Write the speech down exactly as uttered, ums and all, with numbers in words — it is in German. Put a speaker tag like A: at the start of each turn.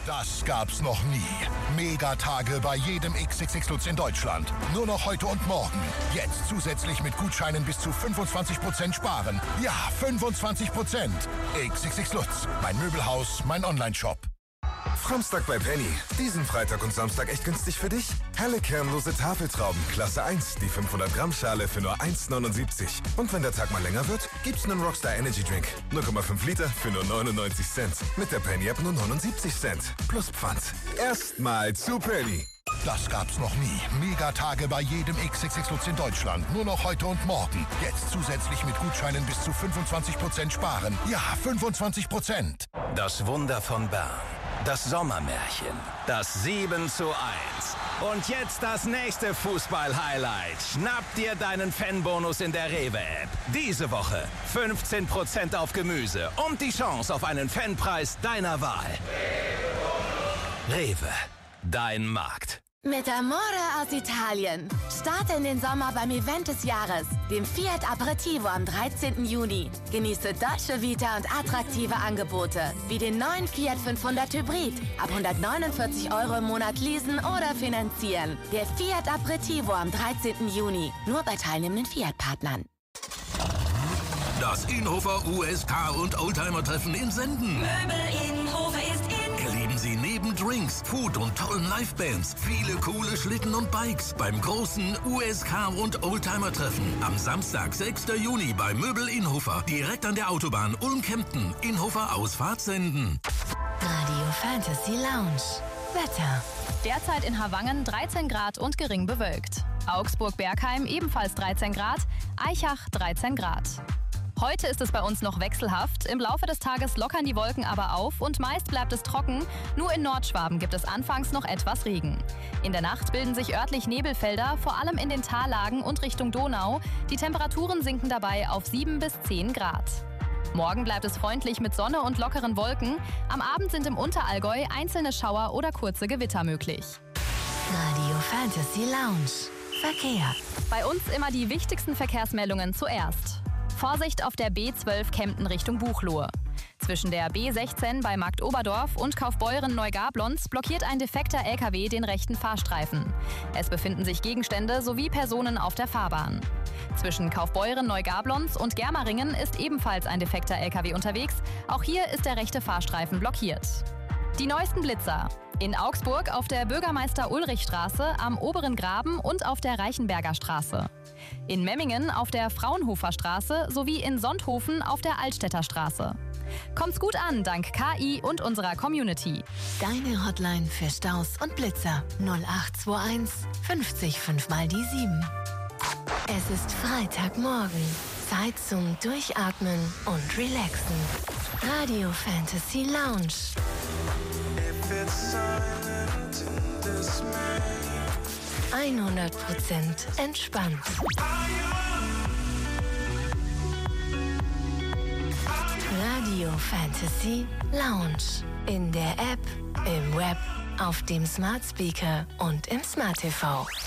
A: Das gab's noch nie. Megatage bei jedem X X X Lutz in Deutschland. Nur noch heute und morgen. Jetzt zusätzlich mit Gutscheinen bis zu fünfundzwanzig Prozent sparen. Ja, fünfundzwanzig Prozent. X X X Lutz. Mein Möbelhaus, mein Onlineshop.
B: Framstag bei Penny. Diesen Freitag und Samstag echt günstig für dich? Helle kernlose Tafeltrauben, Klasse eins, die fünfhundert Gramm Schale für nur eins neunundsiebzig. Und wenn der Tag mal länger wird, gibt's einen Rockstar Energy Drink. null Komma fünf Liter für nur neunundneunzig Cent. Mit der Penny App nur neunundsiebzig Cent. Plus Pfand. Erstmal zu Penny.
A: Das gab's noch nie. Megatage bei jedem X X X Lutz in Deutschland. Nur noch heute und morgen. Jetzt zusätzlich mit Gutscheinen bis zu fünfundzwanzig Prozent sparen. Ja, fünfundzwanzig Prozent.
C: Das Wunder von Bern. Das Sommermärchen. Das sieben zu eins. Und jetzt das nächste Fußball-Highlight. Schnapp dir deinen Fanbonus in der Rewe-App. Diese Woche fünfzehn Prozent auf Gemüse und die Chance auf einen Fanpreis deiner Wahl. Rewe. Dein Markt.
D: Mit Amore aus Italien. Starte in den Sommer beim Event des Jahres, dem Fiat Aperitivo am dreizehnten Juni. Genieße Dolce Vita und attraktive Angebote, wie den neuen Fiat fünfhundert Hybrid. Ab hundertneunundvierzig Euro im Monat leasen oder finanzieren. Der Fiat Aperitivo am dreizehnten Juni. Nur bei teilnehmenden Fiat-Partnern.
E: Das Inhofer U S K und Oldtimer-Treffen in Senden.
F: Möbel Inhofer ist in.
E: Erleben Sie neben Drinks, Food und tollen Livebands viele coole Schlitten und Bikes beim großen U S K und Oldtimer-Treffen. Am Samstag, sechsten Juni bei Möbel Inhofer. Direkt an der Autobahn Ulm-Kempten. Inhofer Ausfahrt Senden.
D: Radio Fantasy Lounge. Wetter.
G: Derzeit in Havangen dreizehn Grad und gering bewölkt. Augsburg-Bergheim ebenfalls dreizehn Grad. Aichach dreizehn Grad. Heute ist es bei uns noch wechselhaft. Im Laufe des Tages lockern die Wolken aber auf und meist bleibt es trocken. Nur in Nordschwaben gibt es anfangs noch etwas Regen. In der Nacht bilden sich örtlich Nebelfelder, vor allem in den Tallagen und Richtung Donau. Die Temperaturen sinken dabei auf sieben bis zehn Grad. Morgen bleibt es freundlich mit Sonne und lockeren Wolken. Am Abend sind im Unterallgäu einzelne Schauer oder kurze Gewitter möglich.
D: Radio Fantasy Lounge. Verkehr.
G: Bei uns immer die wichtigsten Verkehrsmeldungen zuerst. Vorsicht auf der B zwölf Kempten Richtung Buchloe. Zwischen der B sechzehn bei Markt Oberdorf und Kaufbeuren-Neugablonz blockiert ein defekter L K W den rechten Fahrstreifen. Es befinden sich Gegenstände sowie Personen auf der Fahrbahn. Zwischen Kaufbeuren-Neugablonz und Germeringen ist ebenfalls ein defekter L K W unterwegs. Auch hier ist der rechte Fahrstreifen blockiert. Die neuesten Blitzer. In Augsburg auf der Bürgermeister-Ulrich-Straße, am Oberen Graben und auf der Reichenberger Straße. In Memmingen auf der Fraunhofer Straße sowie in Sonthofen auf der Altstädter Straße. Kommt's gut an, dank K I und unserer Community.
D: Deine Hotline für Staus und Blitzer. null acht zwei eins fünfzig fünf mal die sieben. Es ist Freitagmorgen. Zeit zum Durchatmen und Relaxen. Radio Fantasy Lounge. hundert Prozent entspannt. Radio Fantasy Lounge. In der App, im Web, auf dem Smart Speaker und im Smart T V.